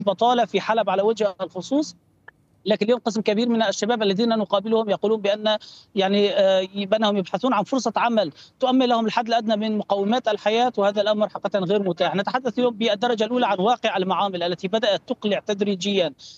بطالة في حلب على وجه الخصوص. لكن اليوم قسم كبير من الشباب الذين نقابلهم يقولون بان بانهم يبحثون عن فرصه عمل تؤمن لهم الحد الادنى من مقومات الحياه، وهذا الامر حقيقه غير متاح. نتحدث اليوم بالدرجه الاولى عن واقع المعامل التي بدات تقلع تدريجيا